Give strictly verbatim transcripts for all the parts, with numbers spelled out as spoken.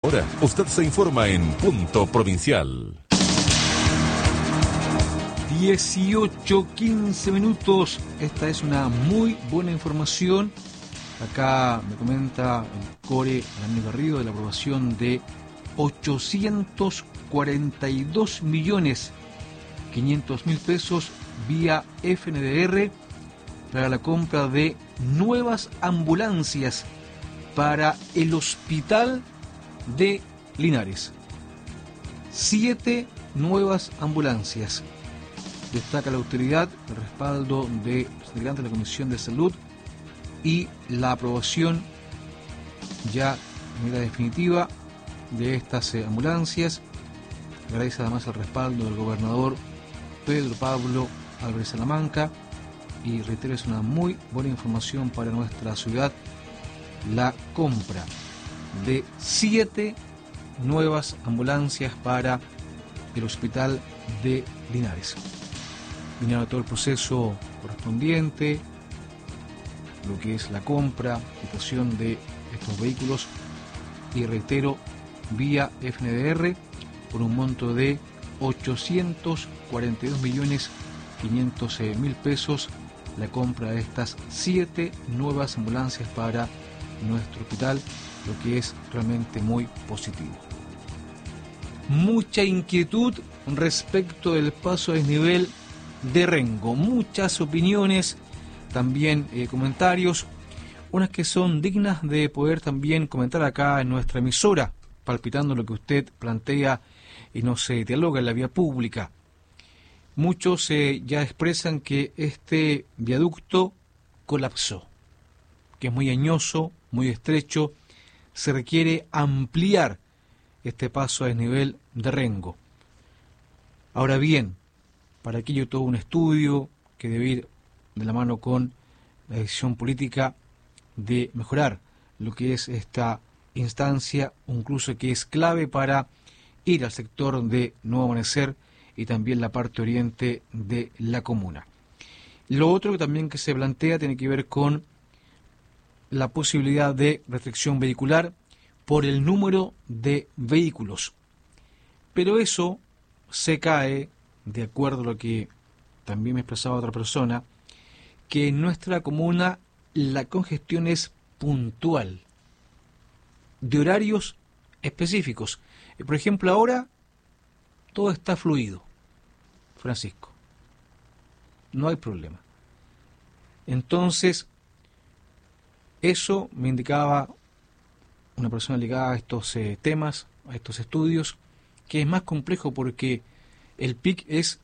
Ahora usted se informa en Punto Provincial. dieciocho quince minutos. Esta es una muy buena información. Acá me comenta el Core Daniel Garrido de la aprobación de ochocientos cuarenta y dos millones quinientos mil pesos vía F N D R para la compra de nuevas ambulancias para el hospital de Linares. Siete nuevas ambulancias. Destaca la autoridad el respaldo de los integrantes de la Comisión de Salud y la aprobación ya de manera definitiva de estas eh, ambulancias. Agradece además el respaldo del gobernador Pedro Pablo Álvarez Salamanca y reitero, es una muy buena información para nuestra ciudad la compra de siete nuevas ambulancias para el hospital de Linares. Vinieron todo el proceso correspondiente, lo que es la compra, adquisición de estos vehículos y reitero, vía F N D R por un monto de ochocientos cuarenta y dos millones quinientos mil pesos la compra de estas siete nuevas ambulancias para nuestro hospital, lo que es realmente muy positivo. Mucha inquietud respecto del paso a desnivel de Rengo, muchas opiniones, también eh, comentarios, unas que son dignas de poder también comentar acá en nuestra emisora, palpitando lo que usted plantea y no se dialoga en la vía pública. Muchos eh, ya expresan que este viaducto colapsó, que es muy añoso, muy estrecho, se requiere ampliar este paso a desnivel de Rengo. Ahora bien, para aquello todo un estudio que debe ir de la mano con la decisión política de mejorar lo que es esta instancia, incluso que es clave para ir al sector de Nuevo Amanecer y también la parte oriente de la comuna. Lo otro que también que se plantea tiene que ver con la posibilidad de restricción vehicular por el número de vehículos. Pero eso se cae, de acuerdo a lo que también me expresaba otra persona, que en nuestra comuna la congestión es puntual, de horarios específicos. Por ejemplo, ahora todo está fluido, Francisco. No hay problema. Entonces, eso me indicaba una persona ligada a estos eh, temas, a estos estudios, que es más complejo porque el pic es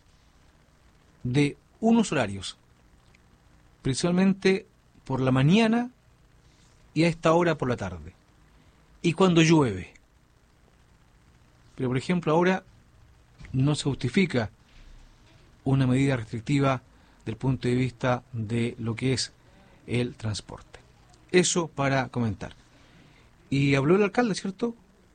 de unos horarios, principalmente por la mañana y a esta hora por la tarde, y cuando llueve. Pero por ejemplo ahora no se justifica una medida restrictiva del punto de vista de lo que es el transporte. Eso para comentar. Y habló el alcalde, ¿cierto?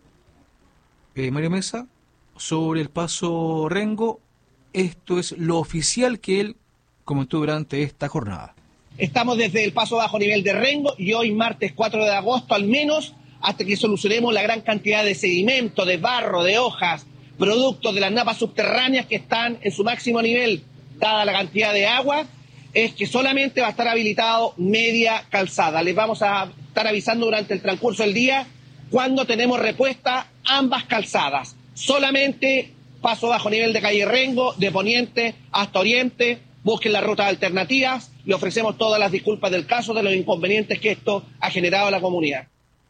Eh, Mario Mesa, sobre el paso Rengo. Esto es lo oficial que él comentó durante esta jornada. Estamos desde el paso bajo nivel de Rengo y hoy martes cuatro de agosto al menos, hasta que solucionemos la gran cantidad de sedimento, de barro, de hojas, productos de las napas subterráneas que están en su máximo nivel, dada la cantidad de agua, es que solamente va a estar habilitado media calzada. Les vamos a estar avisando durante el transcurso del día cuando tenemos respuesta ambas calzadas. Solamente paso bajo nivel de calle Rengo, de poniente hasta oriente, busquen las rutas alternativas y ofrecemos todas las disculpas del caso de los inconvenientes que esto ha generado a la comunidad.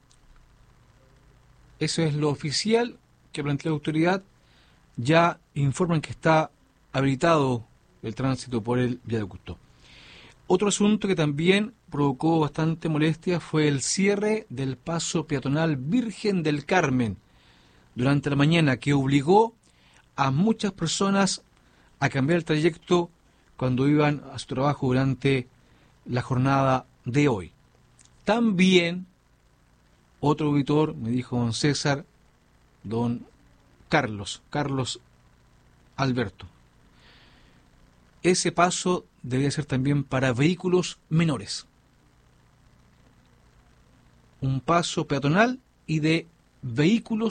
Eso es lo oficial que plantea la autoridad. Ya informan que está habilitado el tránsito por el viaducto. Otro asunto que también provocó bastante molestia fue el cierre del paso peatonal Virgen del Carmen durante la mañana, que obligó a muchas personas a cambiar el trayecto cuando iban a su trabajo durante la jornada de hoy. También otro auditor, me dijo don César, don Carlos, Carlos Alberto, ese paso debería ser también para vehículos menores. Un paso peatonal y de vehículos